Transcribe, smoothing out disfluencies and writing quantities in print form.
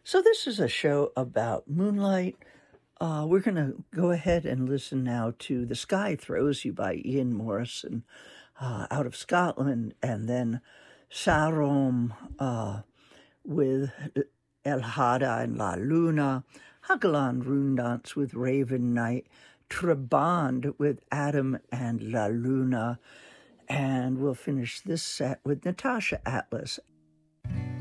So, this is a show about moonlight. We're going to go ahead and listen now to The Sky Throws You by Ian Morrison out of Scotland, and then Sarom with El Hada and La Luna, Hagalan Rundance with Raven Knight, Traband with Adam and La Luna, and we'll finish this set with Natasha Atlas